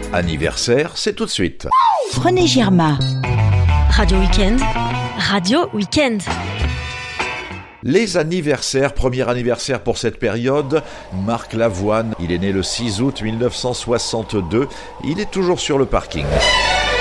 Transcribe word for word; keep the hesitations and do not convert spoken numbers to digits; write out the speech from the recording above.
Anniversaire, c'est tout de suite. René Girma. Radio Week-end. Radio Week-end. Les anniversaires, premier anniversaire pour cette période, Marc Lavoine. Il est né le six août mille neuf cent soixante-deux. Il est toujours sur le parking.